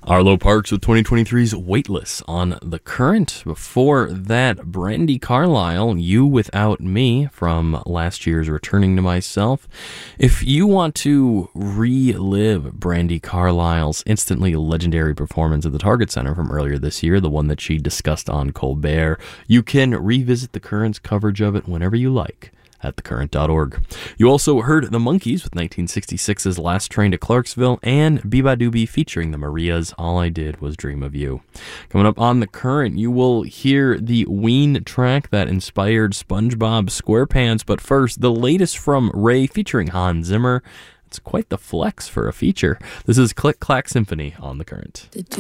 Arlo Parks with 2023's Weightless on The Current. Before that, Brandi Carlile, You Without Me, from last year's Returning to Myself. If you want to relive Brandi Carlile's instantly legendary performance at the Target Center from earlier this year, the one that she discussed on Colbert, you can revisit The Current's coverage of it whenever you like at thecurrent.org. You also heard The Monkees with 1966's Last Train to Clarksville and Biba Doobie featuring the Marias, All I Did Was Dream of You. Coming up on The Current, you will hear the Ween track that inspired SpongeBob SquarePants, but first, the latest from Ray featuring Hans Zimmer. It's quite the flex for a feature. This is Click Clack Symphony on The Current.